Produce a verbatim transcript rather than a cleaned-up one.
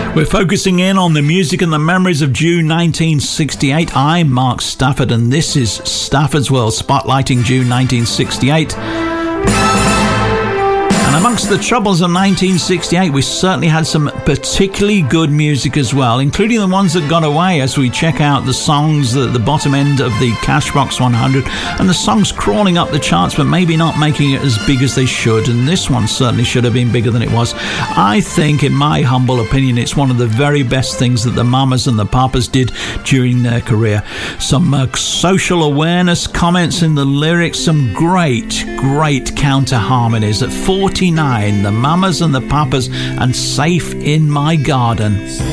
We're focusing in on the music and the memories of June nineteen sixty-eight. I'm Mark Stafford, and this is Stafford's World, spotlighting June nineteen sixty-eight. And amongst the troubles of nineteen sixty-eight, we certainly had some particularly good music as well, including the ones that got away, as we check out the songs at the bottom end of the Cashbox one hundred, and the songs crawling up the charts but maybe not making it as big as they should. And this one certainly should have been bigger than it was. I think, in my humble opinion, it's one of the very best things that the Mamas and the Papas did during their career. Some uh, social awareness comments in the lyrics, some great, great counter harmonies. At forty-nine, the Mamas and the Papas and Safe in My Garden.